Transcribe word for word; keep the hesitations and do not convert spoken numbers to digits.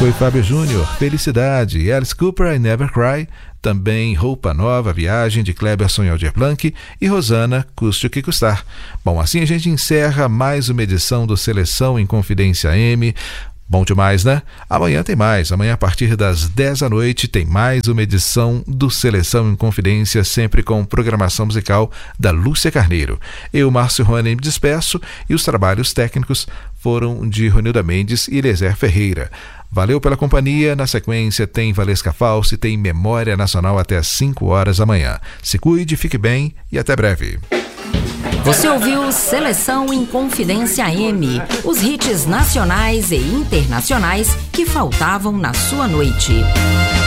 Foi Fábio Júnior, Felicidade, Alice Cooper, I Never Cry, também Roupa Nova, Viagem, de Cleberson e Aldir Blanc, e Rosana, Custe o que Custar. Bom, assim a gente encerra mais uma edição do Seleção em Confidência M. Bom demais, né? Amanhã tem mais. Amanhã, a partir das dez da noite, tem mais uma edição do Seleção em Confidência, sempre com programação musical da Lúcia Carneiro. Eu, Márcio Rony, me despeço e os trabalhos técnicos foram de Ronilda Mendes e Eliezer Ferreira. Valeu pela companhia. Na sequência tem Valesca Falsi, tem Memória Nacional até às cinco horas da manhã. Se cuide, fique bem e até breve. Você ouviu Seleção em Confidência M, os hits nacionais e internacionais que faltavam na sua noite.